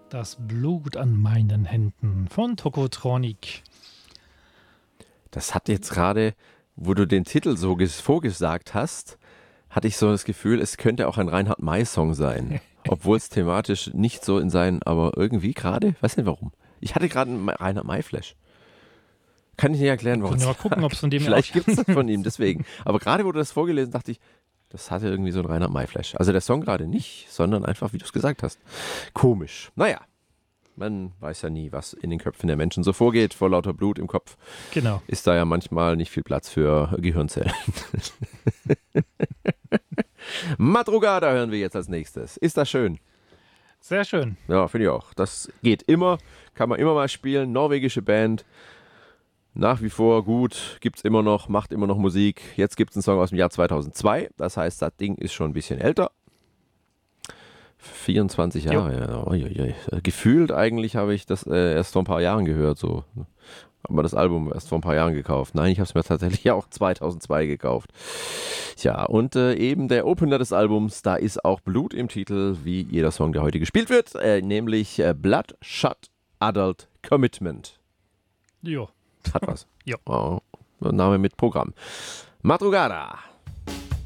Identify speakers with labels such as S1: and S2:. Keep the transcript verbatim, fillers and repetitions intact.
S1: Das Blut an meinen Händen von Tokotronic.
S2: Das hat jetzt gerade, wo du den Titel so ges- vorgesagt hast, hatte ich so das Gefühl, es könnte auch ein Reinhard May-Song sein. Obwohl es thematisch nicht so in sein, aber irgendwie gerade, weiß nicht warum. Ich hatte gerade einen Reinhard May-Flash. Kann ich nicht erklären, warum.
S1: Können wir mal gucken, ob es von dem
S2: Vielleicht
S1: auch-
S2: gibt es das von ihm, deswegen. Aber gerade, wo du das vorgelesen dachte ich, das hatte irgendwie so einen Reinhard May-Flash. Also der Song gerade nicht, sondern einfach, wie du es gesagt hast. Komisch. Naja, man weiß ja nie, was in den Köpfen der Menschen so vorgeht. Vor lauter Blut im Kopf
S1: Genau.
S2: ist da ja manchmal nicht viel Platz für Gehirnzellen. Madrugada hören wir jetzt als nächstes. Ist das schön?
S1: Sehr schön.
S2: Ja, finde ich auch. Das geht immer, kann man immer mal spielen. Norwegische Band, nach wie vor gut, gibt es immer noch, macht immer noch Musik. Jetzt gibt es einen Song aus dem Jahr zweitausendzwei, das heißt, das Ding ist schon ein bisschen älter. vierundzwanzig Jahre, ja. Uiuiui. Gefühlt eigentlich habe ich das äh, erst vor ein paar Jahren gehört, so. Habe mir das Album erst vor ein paar Jahren gekauft. Nein, ich habe es mir tatsächlich auch zweitausendzwei gekauft. Tja, und äh, eben der Opener des Albums, da ist auch Blut im Titel, wie jeder Song, der heute gespielt wird, äh, nämlich äh, Bloodshot Adult Commitment.
S1: Jo.
S2: Hat was.
S1: Ja.
S2: Oh, Name mit Programm. Madrugada.